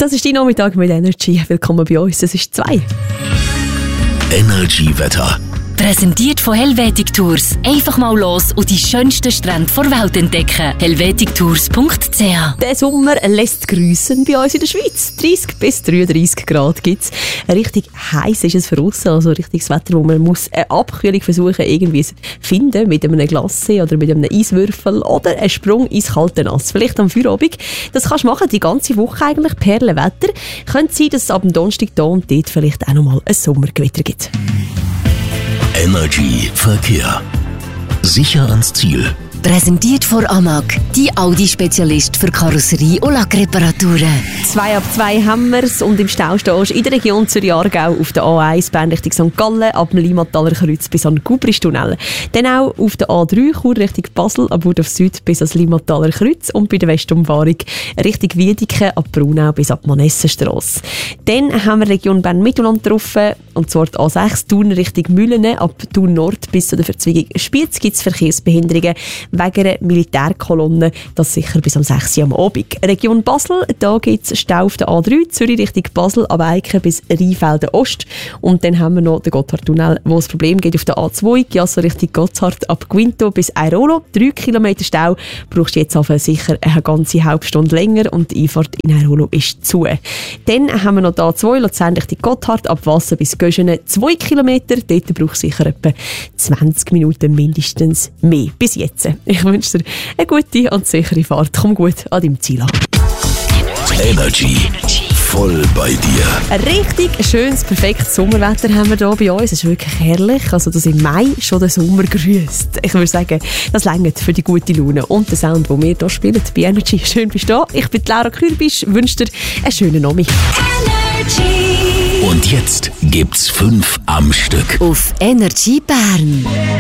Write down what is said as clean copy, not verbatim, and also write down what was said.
Das ist dein Nachmittag mit Energy. Willkommen bei uns. Es ist 2. Energy Wetter. Präsentiert von Helvetic Tours. Einfach mal los und die schönsten Strände der Welt entdecken. helvetictours.ch. Der Sommer lässt grüssen bei uns in der Schweiz. 30 bis 33 Grad gibt es. Richtig heiß ist es für uns, also richtiges Wetter, wo man muss eine Abkühlung versuchen irgendwie zu finden mit einem Glacé oder mit einem Eiswürfel oder einen Sprung ins kalte Nass. Vielleicht am Feierabend. Das kannst du machen, die ganze Woche eigentlich. Perlenwetter. Könnte sein, dass es ab dem Donnerstag da und dort vielleicht auch nochmal ein Sommergewitter gibt. Energy Verkehr. Sicher ans Ziel. Präsentiert von Amag, die Audi-Spezialist für Karosserie- und Lackreparaturen. 2 ab 2 haben wir's und im Stau stehst du in der Region Zürich-Aargau auf der A1 Bern Richtung St. Gallen ab dem Limataler Kreuz bis an den Gubristunnel. Dann auch auf der A3 Chur Richtung Basel ab Burdorf Süd bis ans Limataler Kreuz und bei der Westumfahrung Richtung Wiedeke ab Braunau bis ab Manessenstrasse. Dann haben wir Region Bern-Mittelland getroffen und zwar die A6 Thun Richtung Mühlene ab Thun Nord bis zu der Verzweigung Spiez gibt es Verkehrsbehinderungen wegen einer Militärkolonne, das sicher bis am 6. Uhr am Abend. Region Basel, da gibt es Stau auf der A3, Zürich Richtung Basel, ab Eiken bis Rheinfelden Ost. Und dann haben wir noch den Gotthardtunnel, wo das Problem geht auf der A2, Giasso Richtung Gotthard, ab Guinto bis Airolo. 3 Kilometer Stau, brauchst du jetzt aber sicher eine ganze halbe Stunde länger und die Einfahrt in Airolo ist zu. Dann haben wir noch die A2, Luzern Richtung Gotthard, ab Wasser bis Göschene, 2 Kilometer. Dort brauchst du sicher etwa 20 Minuten mindestens mehr. Bis jetzt. Ich wünsche dir eine gute und sichere Fahrt. Komm gut an deinem Ziel an. Energy. Voll bei dir. Ein richtig schönes, perfektes Sommerwetter haben wir hier bei uns. Es ist wirklich herrlich. Also, dass im Mai schon der Sommer grüßt. Ich würde sagen, das reicht für die gute Laune und den Sound, den wir hier spielen bei Energy. Schön bist du da. Ich bin Laura Kürbisch. Wünsche dir einen schönen Nachmittag. Und jetzt gibt's 5 am Stück. Auf Energy Bern.